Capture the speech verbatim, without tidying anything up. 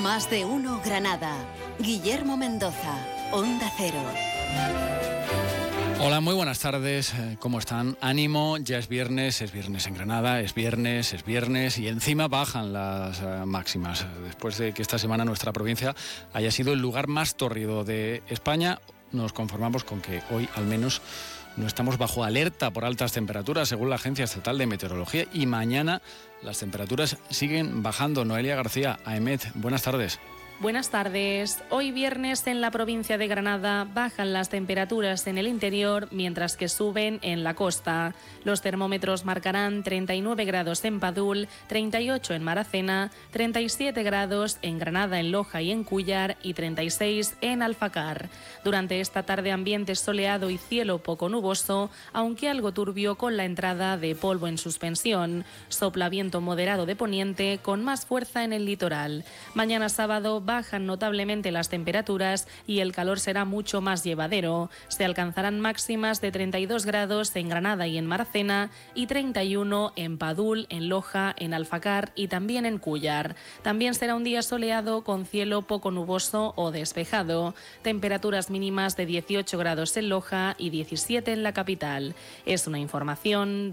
Más de uno Granada. Guillermo Mendoza, Onda Cero. Hola, muy buenas tardes. ¿Cómo están? Ánimo, ya es viernes, es viernes en Granada, es viernes, es viernes y encima bajan las uh, máximas. Después de que esta semana nuestra provincia haya sido el lugar más tórrido de España, nos conformamos con que hoy al menos no estamos bajo alerta por altas temperaturas, según la Agencia Estatal de Meteorología, y mañana las temperaturas siguen bajando. Noelia García, A E M E T, buenas tardes. Buenas tardes. Hoy viernes en la provincia de Granada bajan las temperaturas en el interior, mientras que suben en la costa. Los termómetros marcarán treinta y nueve grados en Padul, treinta y ocho en Maracena, treinta y siete grados en Granada, en Loja y en Cúllar y treinta y seis en Alfacar. Durante esta tarde ambiente soleado y cielo poco nuboso, aunque algo turbio con la entrada de polvo en suspensión. Sopla viento moderado de poniente con más fuerza en el litoral. Mañana sábado bajan notablemente las temperaturas y el calor será mucho más llevadero. Se alcanzarán máximas de treinta y dos grados en Granada y en Maracena y treinta y uno en Padul, en Loja, en Alfacar y también en Cúllar. También será un día soleado con cielo poco nuboso o despejado. Temperaturas mínimas de dieciocho grados en Loja y diecisiete en la capital. Es una información